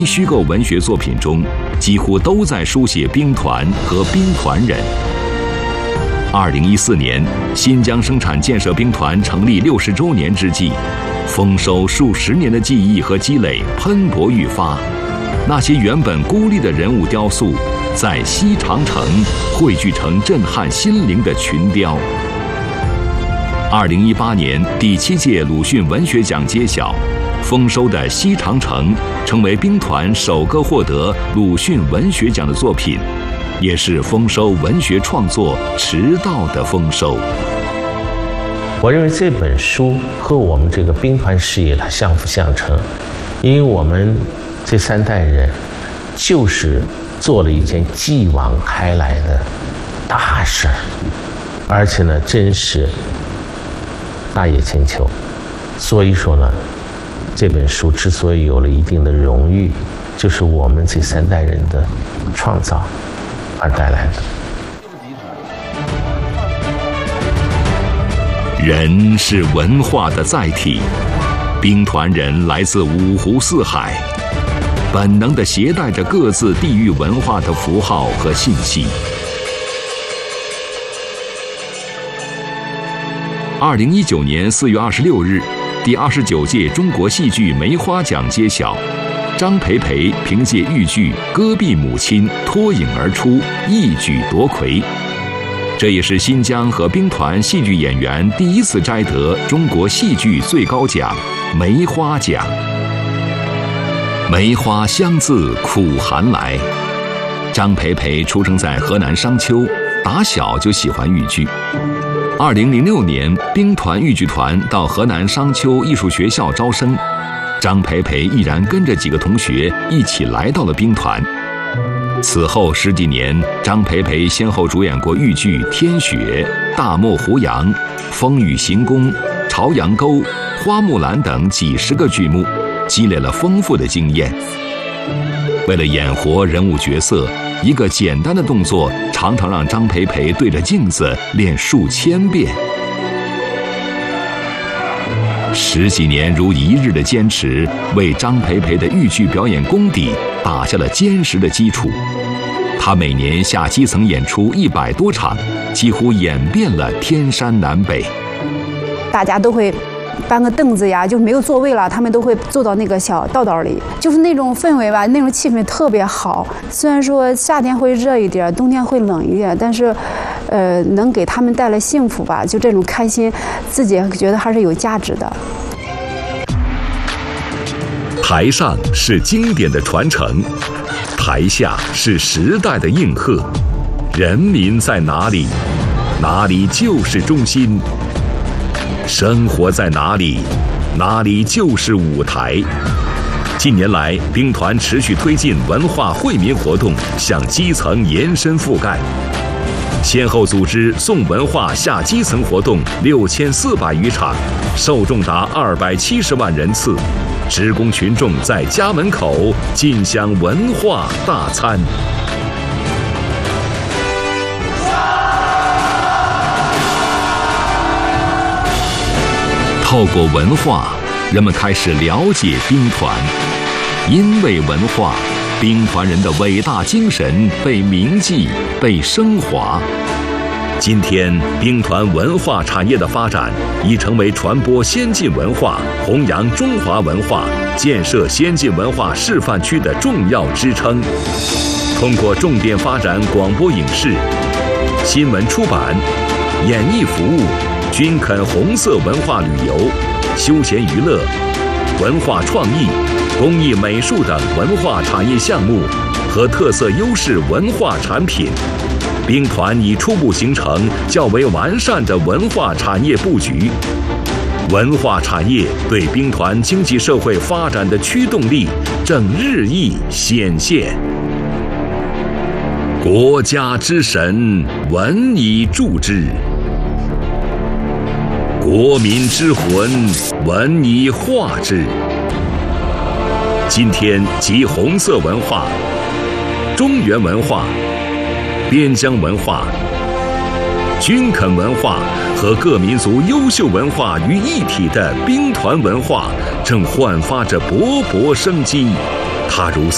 虚构文学作品中，几乎都在书写兵团和兵团人。2014年，新疆生产建设兵团成立60周年之际，丰收数十年的记忆和积累喷薄欲发。那些原本孤立的人物雕塑，在西长城汇聚成震撼心灵的群雕。2018年第7届鲁迅文学奖揭晓，丰收的西长城成为兵团首个获得鲁迅文学奖的作品，也是丰收文学创作迟到的丰收。 我认为这本书和我们这个兵团事业它相辅相成，因为我们这3代人就是做了一件继往开来的大事儿，而且呢，真是大业千秋。所以说呢，这本书之所以有了一定的荣誉，就是我们这3代人的创造而带来的。 人是文化的载体，兵团人来自五湖四海，本能地携带着各自地域文化的符号和信息。2019年4月26日，第29届中国戏剧梅花奖揭晓，张培培凭借豫剧《戈壁母亲》脱颖而出，一举夺魁。这也是新疆和兵团戏剧演员第一次摘得中国戏剧最高奖梅花奖。梅花香自苦寒来。张培培出生在河南商丘，打小就喜欢豫剧。2006年，兵团豫剧团到河南商丘艺术学校招生，张培培毅然跟着几个同学一起来到了兵团。此后10几年，张培培先后主演过豫剧《天雪》《大漠胡杨》《风雨行宫》《朝阳沟》《花木兰》等几十个剧目，积累了丰富的经验。为了演活人物角色，一个简单的动作常常让张培培对着镜子练数千遍。10几年如一日的坚持，为张培培的豫剧表演功底打下了坚实的基础。他每年下基层演出100多场，几乎演遍了天山南北。 大家都会搬个凳子呀，就没有座位了，他们都会坐到那个小道道里，就是那种氛围吧，那种气氛特别好。虽然说夏天会热一点，冬天会冷一点，但是能给他们带来幸福吧，就这种开心，自己觉得还是有价值的。 台上是经典的传承，台下是时代的应和。人民在哪里，哪里就是中心；生活在哪里，哪里就是舞台。近年来，兵团持续推进文化惠民活动，向基层延伸覆盖，先后组织送文化下基层活动6400余场，受众达270万人次，职工群众在家门口尽享文化大餐。透过文化，人们开始了解兵团，因为文化，兵团人的伟大精神被铭记、被升华。今天，兵团文化产业的发展已成为传播先进文化、弘扬中华文化、建设先进文化示范区的重要支撑。通过重点发展广播影视、新闻出版、演艺服务、均肯红色文化旅游、休闲娱乐、文化创意、工艺美术等文化产业项目和特色优势文化产品，兵团已初步形成较为完善的文化产业布局。文化产业对兵团经济社会发展的驱动力正日益显现。国家之神，文以助之；国民之魂，文以化之。今天集红色文化、中原文化、边疆文化、均肯文化和各民族优秀文化于一体的兵团文化，正焕发着勃勃生机。它如